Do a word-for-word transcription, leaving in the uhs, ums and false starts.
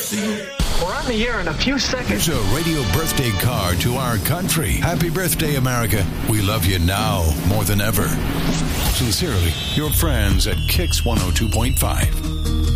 We're on the air in a few seconds. Here's a radio birthday card to our country. Happy birthday, America. We love you now more than ever. Sincerely, your friends at Kix one oh two point five.